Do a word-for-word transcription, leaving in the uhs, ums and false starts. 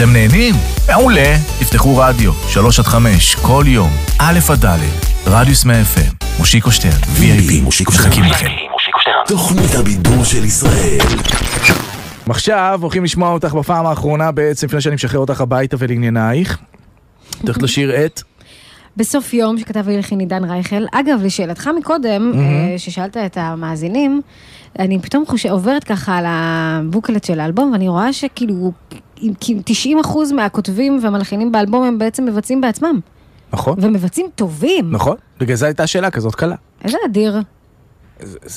אתם נהנים? מעולה. תפתחו רדיו, שלוש עד חמש, כל יום, א' עד ד', רדיוס מאה אף אם, מושיקו שטרן, וי איי פי, מחכים לכם. תוכנית הבידור של ישראל. עכשיו הולכים לשמוע אותך בפעם האחרונה בעצם, לפני שאני משחרר אותך הביתה ולעניינייך. תלכת לשיר את... בסוף יום שכתב הלחין עידן רייכל. אגב, לשאלתך מקודם, ששאלת את המאזינים, אני פתאום חושב, עוברת ככה על הבוקלט של האלבום, ואני רואה שכאילו תשעים אחוז מהכותבים והמלחינים באלבום הם בעצם מבצעים בעצמם. נכון. ומבצעים טובים. נכון. בגלל זה הייתה שאלה כזאת קלה. איזה אדיר.